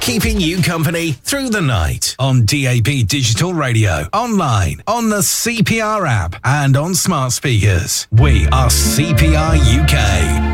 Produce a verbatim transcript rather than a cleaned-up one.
keeping you company through the night on D A B Digital Radio, online, on the C P R app, and on smart speakers. We are C P R U K.